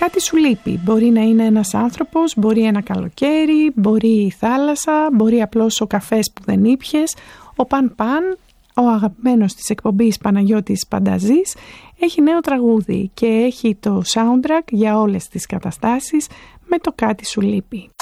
Κάτι σου λείπει. Μπορεί να είναι ένας άνθρωπος, μπορεί ένα καλοκαίρι, μπορεί η θάλασσα, μπορεί απλώς ο καφές που δεν ήπιες. Ο Παν Παν, ο αγαπημένος της εκπομπής Παναγιώτης Πανταζής, έχει νέο τραγούδι και έχει το soundtrack για όλες τις καταστάσεις με το Κάτι σου λείπει.